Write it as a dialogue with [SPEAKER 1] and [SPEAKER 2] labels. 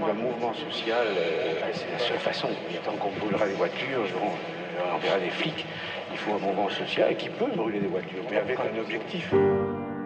[SPEAKER 1] le mouvement social, c'est la seule façon. Tant qu'on brûlera les voitures, on verra des flics. Il faut un mouvement social qui peut brûler des voitures, mais avec un objectif.